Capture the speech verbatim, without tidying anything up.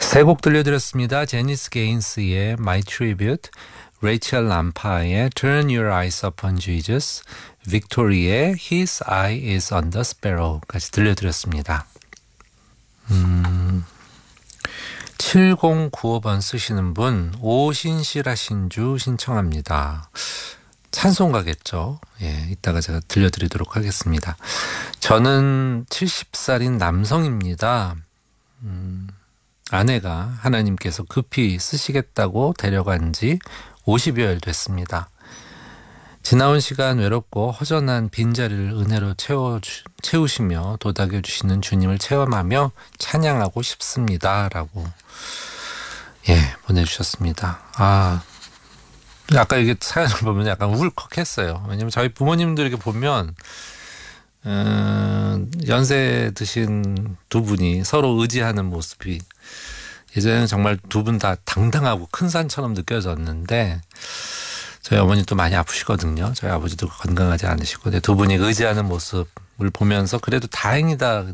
세 곡 들려드렸습니다. 제니스 게인스의 My Tribute, 레이첼 람파의 Turn Your Eyes Upon Jesus, 빅토리의 His Eye is on the Sparrow까지 들려드렸습니다. 음, 칠공구오 번 쓰시는 분 오신시라 신주 신청합니다. 찬송가겠죠. 예, 이따가 제가 들려드리도록 하겠습니다. 저는 칠십 살인 남성입니다. 음, 아내가 하나님께서 급히 쓰시겠다고 데려간 지 오십여일 됐습니다. 지나온 시간 외롭고 허전한 빈자리를 은혜로 채워, 채우시며 도닥여 주시는 주님을 체험하며 찬양하고 싶습니다. 라고 예, 보내주셨습니다. 아, 아까 이게 사연을 보면 약간 울컥했어요. 왜냐면 저희 부모님들 이렇게 보면 음, 연세 드신 두 분이 서로 의지하는 모습이 예전에는 정말 두 분 다 당당하고 큰 산처럼 느껴졌는데 저희 어머니도 많이 아프시거든요. 저희 아버지도 건강하지 않으시고 근데 두 분이 의지하는 모습을 보면서 그래도 다행이다